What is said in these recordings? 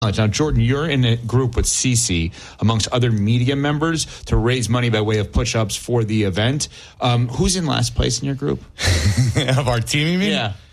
Now, Jordan, you're in a group with Cece, amongst other media members, to raise money by way of push-ups for the event. Who's in last place in your group? Of our team, you mean? Yeah.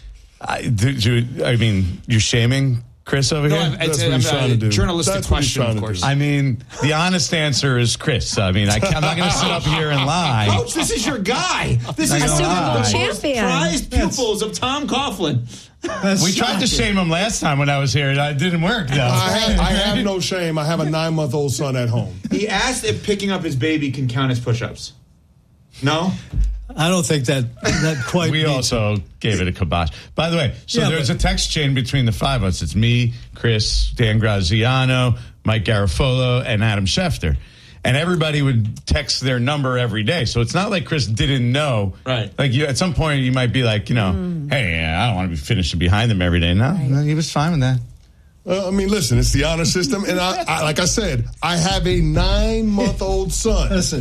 I mean, you're shaming Chris over here? It's a journalistic question, of course. I mean, the honest answer is Chris. I mean, I'm not going to sit up here and lie. Coach, this is your guy. This is a Super Bowl champion. Prized pupils of Tom Coughlin. We tried to shame him last time when I was here. It didn't work, though. I have no shame. I have a 9-month-old son at home. He asked if picking up his baby can count as push-ups. No? I don't think that quite. We also gave it a kibosh. By the way, there's a text chain between the five of us. It's me, Chris, Dan Graziano, Mike Garafolo, and Adam Schefter. And everybody would text their number every day. So it's not like Chris didn't know. Right. Like at some point you might be like, hey, I don't want to be finishing behind them every day. No, he was fine with that. I mean, listen, it's the honor system. And I like I said, I have a 9-month-old son. Listen,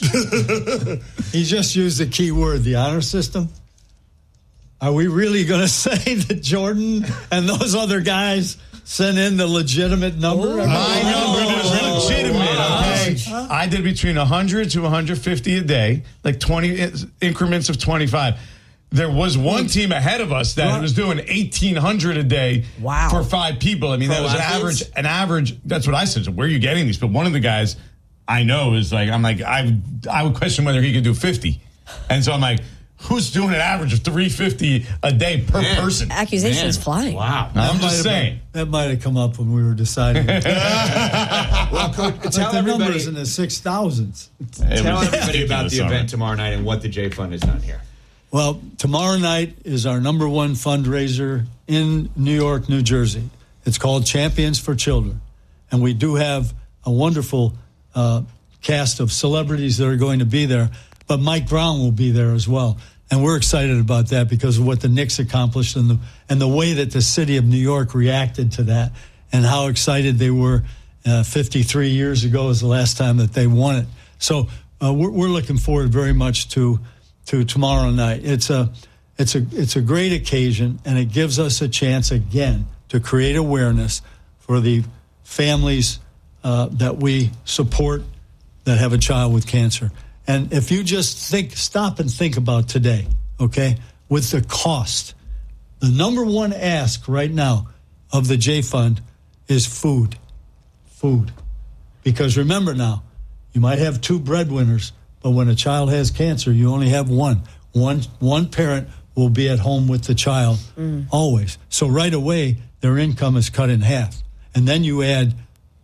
he just used the key word, the honor system. Are we really going to say that Jordan and those other guys sent in the legitimate number? My number was legitimate, okay? I did between 100 to 150 a day, like 20 increments of 25. There was one team ahead of us that was doing 1,800 a day for 5 people. I mean, that was an average. That's what I said. So where are you getting these? But one of the guys I know is like, I would question whether he could do 50. And so I'm like, who's doing an average of 350 a day per person? Accusations flying. Wow. I'm just saying. That might have come up when we were deciding. Well, Coach, tell the everybody. numbers in the 6,000s. Tell everybody about the event tomorrow night and what the J Fund has done here. Well, tomorrow night is our number one fundraiser in New York, New Jersey. It's called Champions for Children. And we do have a wonderful cast of celebrities that are going to be there. But Mike Brown will be there as well. And we're excited about that because of what the Knicks accomplished and the way that the city of New York reacted to that and how excited they were 53 years ago is the last time that they won it. So we're looking forward very much to tomorrow night. It's a great occasion, and it gives us a chance again to create awareness for the families that we support that have a child with cancer. And if you just stop and think about today, okay, with the cost, the number one ask right now of the J Fund is food. Food. Because remember now, you might have 2 breadwinners, but when a child has cancer, you only have one. One parent will be at home with the child always. So right away, their income is cut in half. And then you add,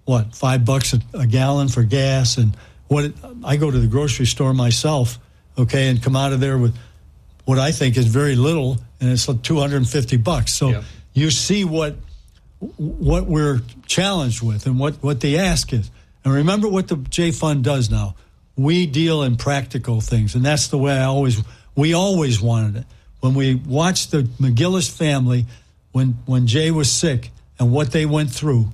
$5 a gallon for gas and I go to the grocery store myself, okay, and come out of there with what I think is very little, and it's like $250. So you see what we're challenged with and what the ask is. And remember what the J Fund does now. We deal in practical things, and that's the way we always wanted it. When we watched the McGillis family, when Jay was sick and what they went through,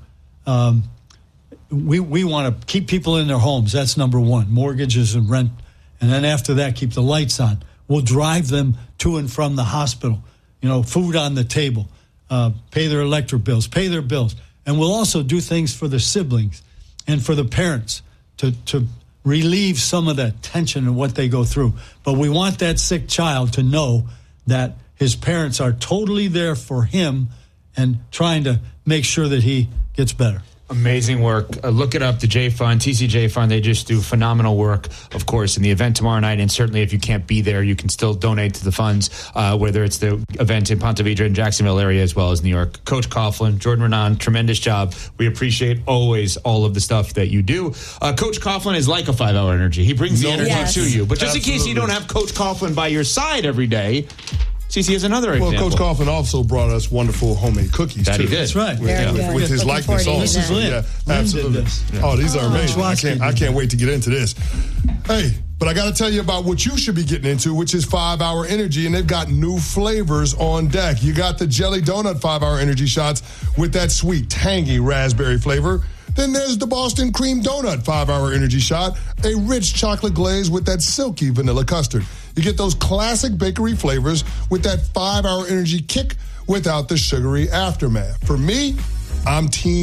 we want to keep people in their homes. That's number one, mortgages and rent. And then after that, keep the lights on. We'll drive them to and from the hospital, food on the table, pay their electric bills, pay their bills. And we'll also do things for the siblings and for the parents to relieve some of that tension and what they go through. But we want that sick child to know that his parents are totally there for him and trying to make sure that he gets better. Amazing work. Look it up, the J Fund, TCJ Fund. They just do phenomenal work, of course, in the event tomorrow night. And certainly if you can't be there, you can still donate to the funds, whether it's the event in Ponte Vedra and Jacksonville area as well as New York. Coach Coughlin, Jordan Renan, tremendous job. We appreciate always all of the stuff that you do. Coach Coughlin is like a 5-hour energy. He brings the energy to you. But just in case you don't have Coach Coughlin by your side every day, CC has another example. Coach Coughlin also brought us wonderful homemade cookies, that too. He did. That's right. With his likeness on. This is Lynn. Yeah, absolutely. Oh, these are amazing. I can't wait to get into this. Hey, but I got to tell you about what you should be getting into, which is 5-Hour Energy, and they've got new flavors on deck. You got the Jelly Donut 5-Hour Energy shots with that sweet, tangy raspberry flavor. Then there's the Boston Cream Donut 5-Hour Energy shot, a rich chocolate glaze with that silky vanilla custard. You get those classic bakery flavors with that 5-Hour Energy kick without the sugary aftermath. For me, I'm team